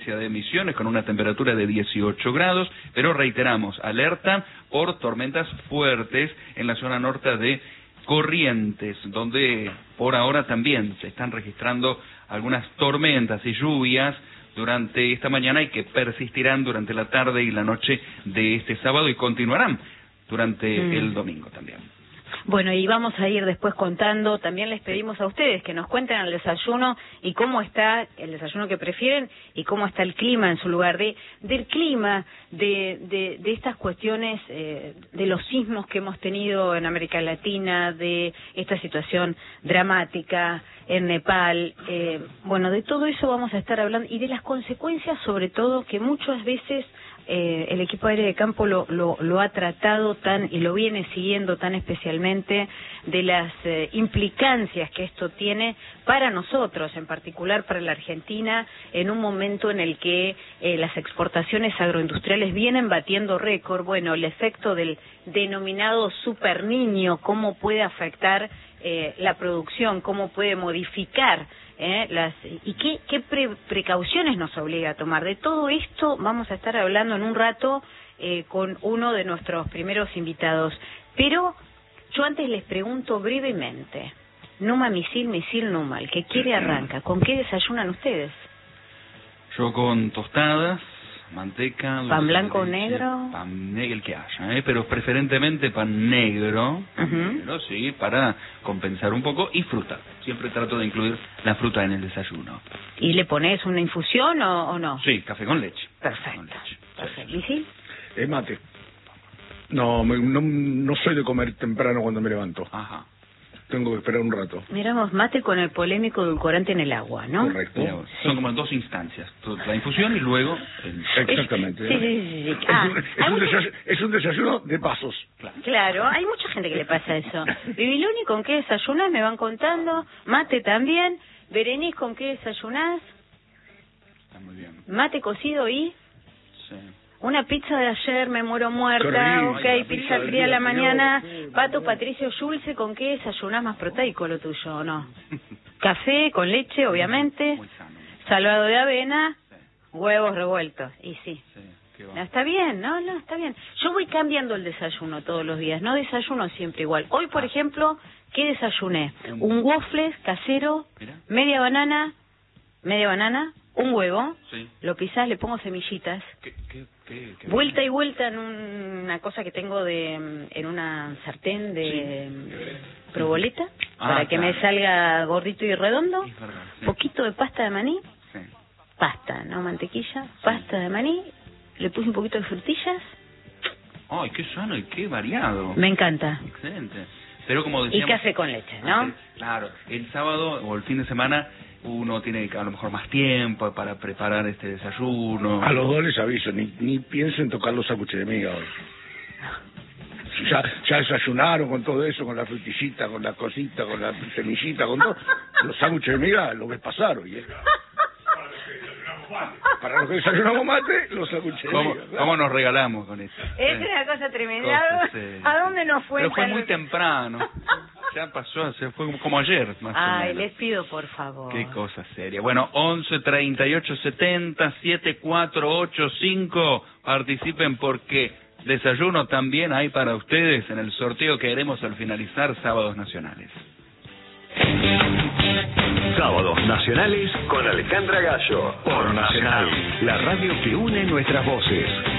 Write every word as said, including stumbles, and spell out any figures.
provincia de Misiones, con una temperatura de dieciocho grados, pero reiteramos, alerta por tormentas fuertes en la zona norte de Corrientes, donde por ahora también se están registrando algunas tormentas y lluvias durante esta mañana y que persistirán durante la tarde y la noche de este sábado y continuarán durante mm. el domingo también. Bueno, y vamos a ir después contando, también les pedimos a ustedes que nos cuenten el desayuno y cómo está el desayuno que prefieren y cómo está el clima en su lugar, de del clima, de, de, de estas cuestiones, eh, de los sismos que hemos tenido en América Latina, de esta situación dramática en Nepal, eh, bueno, de todo eso vamos a estar hablando y de las consecuencias sobre todo que muchas veces Eh, el equipo aéreo de campo lo, lo, lo ha tratado tan y lo viene siguiendo tan especialmente de las eh, implicancias que esto tiene para nosotros, en particular para la Argentina, en un momento en el que eh, las exportaciones agroindustriales vienen batiendo récord. Bueno, el efecto del denominado super niño, cómo puede afectar eh, la producción, cómo puede modificar Eh, las y qué, qué pre, precauciones nos obliga a tomar. De todo esto vamos a estar hablando en un rato eh, con uno de nuestros primeros invitados. Pero yo antes les pregunto brevemente, Numa Misil, Misil Numa, el que quiere arranca, ¿con qué desayunan ustedes? Yo con tostadas, manteca, pan blanco o negro, pan negro, el que haya, ¿eh? Pero preferentemente pan negro, pan uh-huh. negro, sí, para compensar un poco, y fruta. Siempre trato de incluir la fruta en el desayuno. ¿Y le pones una infusión o, o no? Sí, café con leche. Perfecto. Con leche. Perfecto. ¿Y sí? Es mate. No, me, no, no soy de comer temprano cuando me levanto. Ajá. Tengo que esperar un rato. Miramos, mate con el polémico edulcorante en el agua, ¿no? Correcto. Mira, sí. Son como dos instancias, la infusión y luego... El... Exactamente. Sí, sí, sí. sí. Ah, es, un, es, un desayuno, es un desayuno de pasos. Claro. claro, hay mucha gente que le pasa eso. Bibiloni, ¿con qué desayunas? Me van contando. Mate también. Berenice, ¿con qué desayunás? Está muy bien. Mate cocido y... Sí. Una pizza de ayer, me muero muerta, ok, Ay, pizza fría a la mañana. Pato Patricio Schulze, ¿con qué desayunás más proteico lo tuyo o no? Café con leche, obviamente, Muy sano. salvado de avena, sí. Huevos revueltos, y sí. Sí, qué No, está bien, no, no, está bien. Yo voy cambiando el desayuno todos los días, no desayuno siempre igual. Hoy, por ejemplo, ¿qué desayuné? Un waffles casero, Mira. media banana, media banana, un huevo, Sí. lo pisás, le pongo semillitas. ¿Qué, qué, qué, qué Vuelta y vuelta en una cosa que tengo de en una sartén de sí. proboleta Ah, para que claro. me salga gordito y redondo. Es verdad, sí. Poquito de pasta de maní, Sí. pasta, no mantequilla, pasta de maní. Le puse un poquito de frutillas. Ay, qué sano y qué variado. Me encanta. Excelente. Pero como Y decíamos... café con leche, ¿no? antes, claro, el sábado o el fin de semana uno tiene a lo mejor más tiempo para preparar este desayuno. A los dos les aviso, ni, ni piensen tocar los sándwiches de miga hoy. Ya, ya desayunaron con todo eso, con la frutillita, con la cosita, con la semillita, con todo. Los sándwiches de miga lo ves pasar hoy, ¿eh? Para los que desayunamos mate, los sándwiches de ¿Cómo, miga. ¿Cómo nos regalamos con esto? Es Sí. una cosa tremenda. Cosas, sí. ¿A dónde nos fue? Pero fue muy temprano. Ya pasó, se fue como ayer, más Ay, o menos. les pido por favor. Qué cosa seria. Bueno, once treinta y ocho setenta setenta y cuatro ochenta y cinco. Participen porque desayuno también hay para ustedes en el sorteo que haremos al finalizar Sábados Nacionales. Sábados Nacionales con Alejandra Gallo. Por Nacional, la radio que une nuestras voces.